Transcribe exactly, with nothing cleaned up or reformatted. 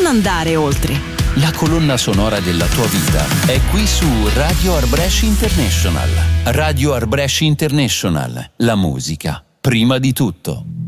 non andare oltre. La colonna sonora della tua vita è qui su Radio Arbresh International. Radio Arbresh International, la musica prima di tutto.